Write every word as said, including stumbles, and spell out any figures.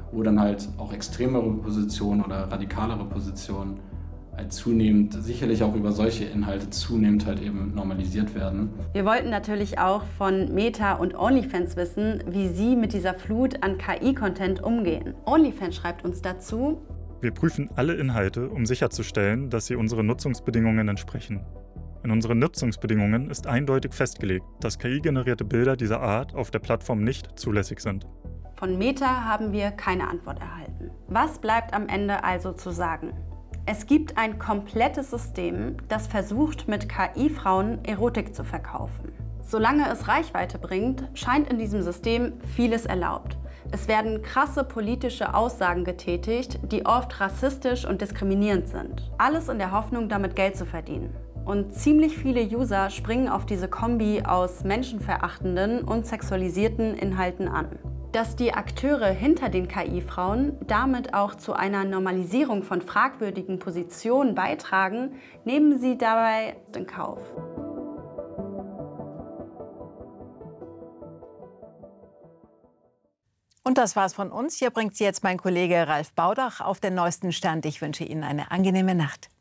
wo dann halt auch extremere Positionen oder radikalere Positionen halt zunehmend, sicherlich auch über solche Inhalte zunehmend halt eben normalisiert werden. Wir wollten natürlich auch von Meta und OnlyFans wissen, wie sie mit dieser Flut an K I-Content umgehen. OnlyFans schreibt uns dazu: Wir prüfen alle Inhalte, um sicherzustellen, dass sie unseren Nutzungsbedingungen entsprechen. In unseren Nutzungsbedingungen ist eindeutig festgelegt, dass K I-generierte Bilder dieser Art auf der Plattform nicht zulässig sind. Von Meta haben wir keine Antwort erhalten. Was bleibt am Ende also zu sagen? Es gibt ein komplettes System, das versucht, mit K I-Frauen Erotik zu verkaufen. Solange es Reichweite bringt, scheint in diesem System vieles erlaubt. Es werden krasse politische Aussagen getätigt, die oft rassistisch und diskriminierend sind. Alles in der Hoffnung, damit Geld zu verdienen. Und ziemlich viele User springen auf diese Kombi aus menschenverachtenden und sexualisierten Inhalten an. Dass die Akteure hinter den K I-Frauen damit auch zu einer Normalisierung von fragwürdigen Positionen beitragen, nehmen sie dabei in Kauf. Und das war's von uns. Hier bringt Sie jetzt mein Kollege Ralf Baudach auf den neuesten Stand. Ich wünsche Ihnen eine angenehme Nacht.